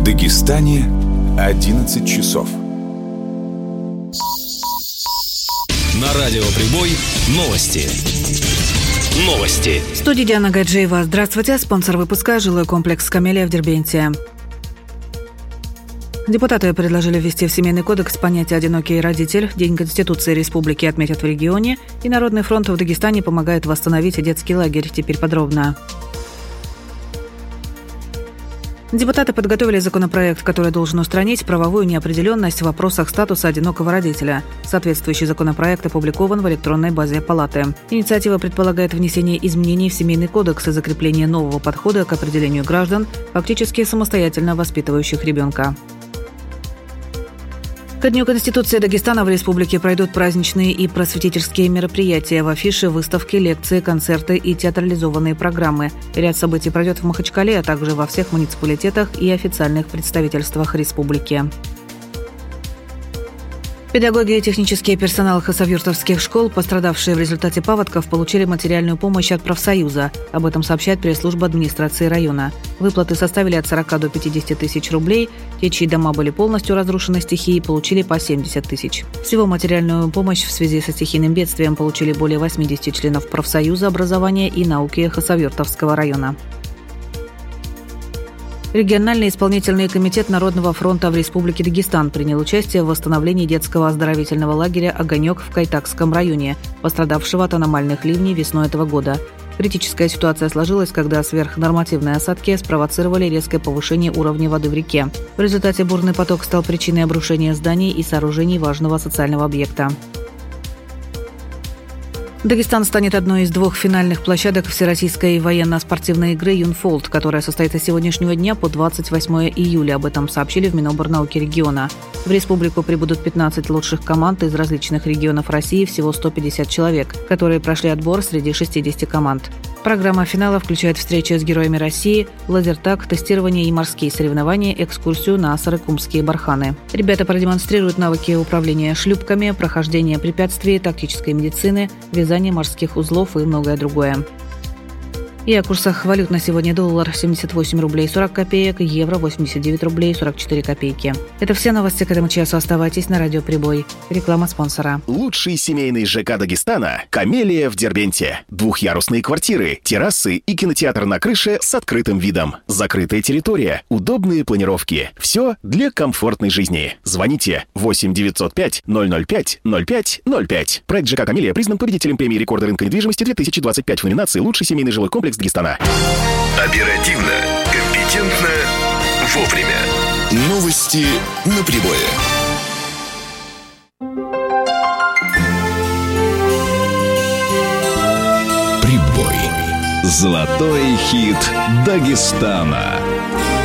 В Дагестане 11 часов. На радио «Прибой» новости. В студии Диана Гаджиева. Здравствуйте. Спонсор выпуска – жилой комплекс «Камелия» в Дербенте. Депутаты предложили ввести в Семейный кодекс понятие «одинокий родитель». День Конституции Республики отметят в регионе. И Народный фронт в Дагестане помогает восстановить детский лагерь. Теперь подробно. Депутаты подготовили законопроект, который должен устранить правовую неопределенность в вопросах статуса одинокого родителя. Соответствующий законопроект опубликован в электронной базе Палаты. Инициатива предполагает внесение изменений в Семейный кодекс и закрепление нового подхода к определению граждан, фактически самостоятельно воспитывающих ребенка. Ко Дню Конституции Дагестана в республике пройдут праздничные и просветительские мероприятия. В афише, выставки, лекции, концерты и театрализованные программы. Ряд событий пройдет в Махачкале, а также во всех муниципалитетах и официальных представительствах республики. Педагоги и технический персонал хасавюртовских школ, пострадавшие в результате паводков, получили материальную помощь от профсоюза. Об этом сообщает пресс-служба администрации района. Выплаты составили от 40 до 50 тысяч рублей. Те, чьи дома были полностью разрушены стихией, получили по 70 тысяч. Всего материальную помощь в связи со стихийным бедствием получили более 80 членов профсоюза образования и науки Хасавюртовского района. Региональный исполнительный комитет Народного фронта в Республике Дагестан принял участие в восстановлении детского оздоровительного лагеря «Огонек» в Кайтакском районе, пострадавшего от аномальных ливней весной этого года. Критическая ситуация сложилась, когда сверхнормативные осадки спровоцировали резкое повышение уровня воды в реке. В результате бурный поток стал причиной обрушения зданий и сооружений важного социального объекта. Дагестан станет одной из двух финальных площадок Всероссийской военно-спортивной игры «Юнфолд», которая состоится с сегодняшнего дня по 28 июля. Об этом сообщили в Миноборнауки региона. В республику прибудут 15 лучших команд из различных регионов России, всего 150 человек, которые прошли отбор среди 60 команд. Программа финала включает встречи с героями России, лазертаг, тестирование и морские соревнования, экскурсию на Сарыкумские барханы. Ребята продемонстрируют навыки управления шлюпками, прохождения препятствий, тактической медицины, вязания морских узлов и многое другое. И о курсах валют на сегодня: доллар 78 рублей 40 копеек, евро 89 рублей 44 копейки. Это все новости к этому часу. Оставайтесь на радио «Прибой». Реклама спонсора. Лучший семейный ЖК Дагестана – «Камелия» в Дербенте. Двухъярусные квартиры, террасы и кинотеатр на крыше с открытым видом. Закрытая территория, удобные планировки. Все для комфортной жизни. Звоните 8 905 005 05 05. Проект ЖК «Камелия» признан победителем премии «Рекорды рынка недвижимости» 2025 в номинации «Лучший семейный жилой комплекс Дагестана». Оперативно, компетентно, вовремя. Новости на Прибое. Прибой. Золотой хит Дагестана.